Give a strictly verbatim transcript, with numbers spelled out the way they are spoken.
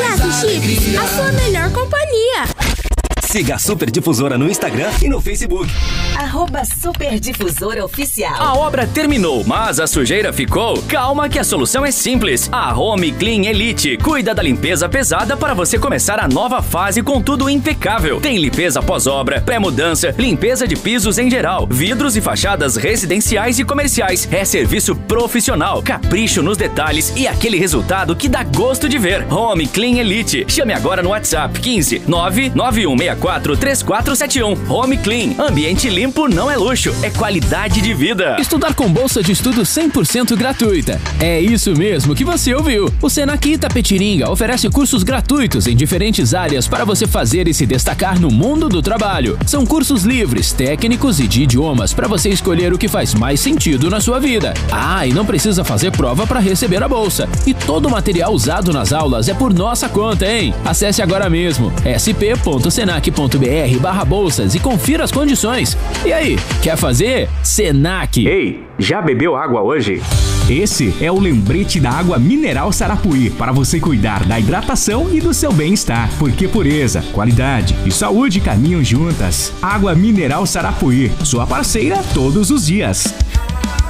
Jato Chips, a sua melhor companhia. Siga a Super Difusora no Instagram e no Facebook. Arroba Super Difusora Oficial. A obra terminou, mas a sujeira ficou? Calma que a solução é simples. A Home Clean Elite cuida da limpeza pesada para você começar a nova fase com tudo impecável. Tem limpeza pós-obra, pré-mudança, limpeza de pisos em geral, vidros e fachadas residenciais e comerciais. É serviço profissional, capricho nos detalhes e aquele resultado que dá gosto de ver. Home Clean Elite. Chame agora no WhatsApp quinze nove nove um seis quatro três quatro sete um. Home Clean. Ambiente limpo não é luxo, é qualidade de vida. Estudar com bolsa de estudo cem por cento gratuita. É isso mesmo que você ouviu. O Senac Itapetininga oferece cursos gratuitos em diferentes áreas para você fazer e se destacar no mundo do trabalho. São cursos livres, técnicos e de idiomas para você escolher o que faz mais sentido na sua vida. Ah, e não precisa fazer prova para receber a bolsa. E todo o material usado nas aulas é por nossa conta, hein? Acesse agora mesmo sp.senac.br barra bolsas e confira as condições. E aí, quer fazer? Senac. Ei, já bebeu água hoje? Esse é o lembrete da água mineral Sarapuí, para você cuidar da hidratação e do seu bem-estar, porque pureza, qualidade e saúde caminham juntas. Água mineral Sarapuí, sua parceira todos os dias.